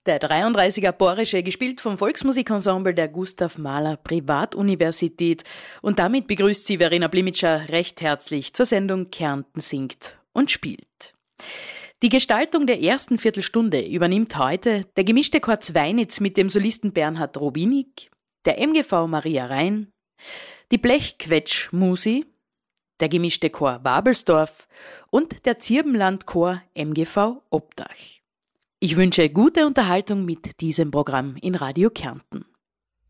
Der 33er Porsche, gespielt vom Volksmusikensemble der Gustav Mahler Privatuniversität. Und damit begrüßt sie Verena Blimitscher recht herzlich zur Sendung Kärnten singt und spielt. Die Gestaltung der ersten Viertelstunde übernimmt heute der gemischte Chor Zweinitz mit dem Solisten Bernhard Robinik, der MGV Maria Rhein, die Blechquetsch-Musi, der gemischte Chor Wabelsdorf und der Zirbenlandchor MGV Obdach. Ich wünsche gute Unterhaltung mit diesem Programm in Radio Kärnten.